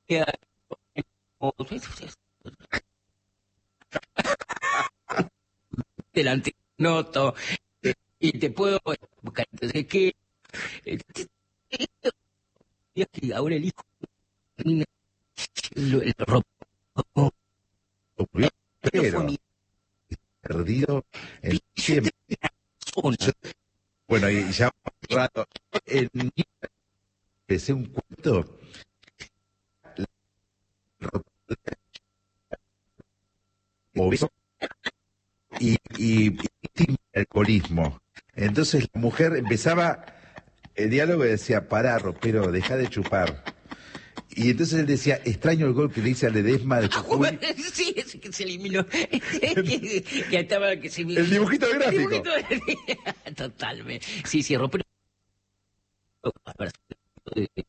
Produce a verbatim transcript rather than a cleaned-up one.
delante noto y te puedo buscar. Entonces, que ahora el hijo lo, lo robó. Pero perdido en siempre. Bueno, y ya un rato, el niño empecé un cuento y, y, y alcoholismo. Entonces la mujer empezaba el diálogo y decía, pará, ropero, deja de chupar. Y entonces él decía, extraño el gol que le hice a Ledesma de Jujuy. Sí, ese que se eliminó. que, que estaba, que se... El dibujito gráfico. El dibujito... Totalmente. Sí, sí, ropero.